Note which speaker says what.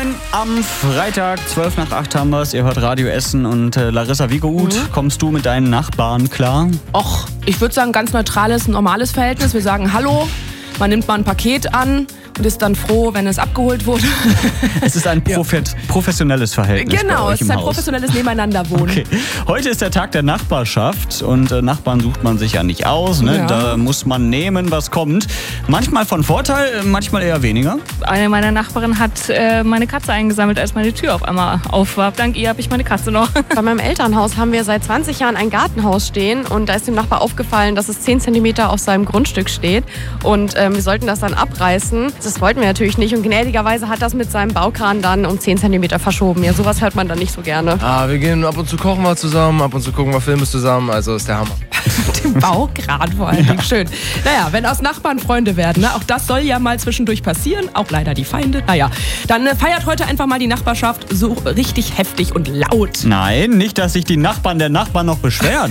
Speaker 1: Moin am Freitag, 12 nach 8 haben wir es. Ihr hört Radio Essen und Larissa, wie gut kommst du mit deinen Nachbarn klar?
Speaker 2: Och, ich würde sagen, ganz neutrales, normales Verhältnis. Wir sagen Hallo, man nimmt mal ein Paket an und ist dann froh, wenn es abgeholt wurde.
Speaker 1: Es ist ein professionelles Verhältnis.
Speaker 2: Genau,
Speaker 1: bei euch
Speaker 2: es ist ein professionelles Nebeneinanderwohnen.
Speaker 1: Okay. Heute ist der Tag der Nachbarschaft und Nachbarn sucht man sich ja nicht aus. Ne?
Speaker 2: Ja.
Speaker 1: Da muss man nehmen, was kommt. Manchmal von Vorteil, manchmal eher weniger.
Speaker 3: Eine meiner Nachbarinnen hat meine Katze eingesammelt, als meine Tür auf einmal auf war. Dank ihr habe ich meine Katze noch.
Speaker 4: Bei meinem Elternhaus haben wir seit 20 Jahren ein Gartenhaus stehen und da ist dem Nachbar aufgefallen, dass es 10 cm auf seinem Grundstück steht und wir sollten das dann abreißen. Das wollten wir natürlich nicht und gnädigerweise hat das mit seinem Baukran dann um 10 cm verschoben. Ja, sowas hört man dann nicht so gerne.
Speaker 5: Wir gehen ab und zu kochen wir zusammen, ab und zu gucken wir Filme zusammen, also ist der Hammer.
Speaker 2: Den Baukran vor allen Dingen, schön. Naja, wenn aus Nachbarn Freunde werden, ne? Auch das soll ja mal zwischendurch passieren, auch leider die Feinde. Naja, dann feiert heute einfach mal die Nachbarschaft so richtig heftig und laut.
Speaker 1: Nein, nicht, dass sich die Nachbarn der Nachbarn noch beschweren.